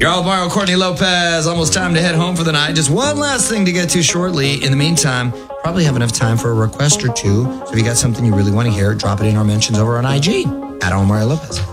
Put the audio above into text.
You're all borrow Courtney Lopez. Almost time to head home for the night. Just one last thing to get to shortly. In the meantime, probably have enough time for a request or two. So if you got something you really want to hear, drop it in our mentions over on IG at Omar Lopez.